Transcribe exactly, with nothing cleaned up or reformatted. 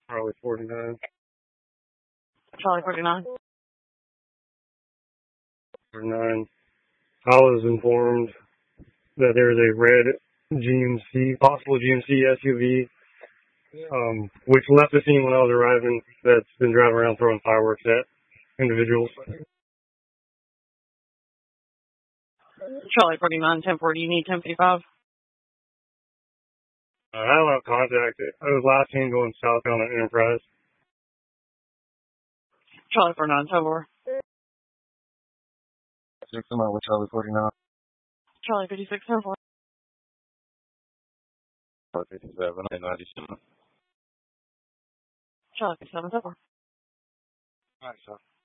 Charlie forty-nine. Charlie forty-nine. forty-nine. I was informed that there's a red G M C, possible G M C S U V, um, which left the scene when I was arriving, that's been driving around throwing fireworks at individuals. Charlie forty-nine, ten forty, you need ten fifty-five. Uh, I don't have contact. I was last seen going southbound on Enterprise. Charlie forty-nine, ten four. Six, I'm out with Charlie forty-nine. Charlie fifty-six, ten four. Charlie fifty-seven, and ninety-seven. Charlie fifty-seven, ten four. Alright, so.